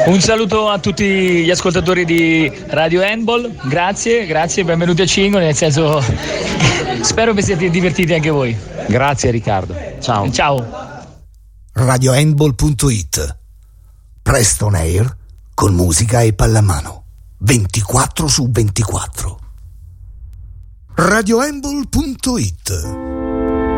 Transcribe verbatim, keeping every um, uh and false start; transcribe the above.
Un saluto a tutti gli ascoltatori di Radio Handball, grazie, grazie, benvenuti a Cingoli, nel senso spero vi siate divertiti anche voi. Grazie Riccardo, ciao. Ciao. radio handball punto it, presto on air con musica e pallamano, ventiquattro su ventiquattro. radio handball punto it